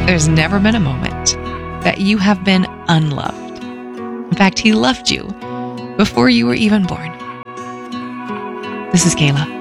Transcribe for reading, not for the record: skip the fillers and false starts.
There's never been a moment that you have been unloved. In fact, He loved you before you were even born. This is Kayla.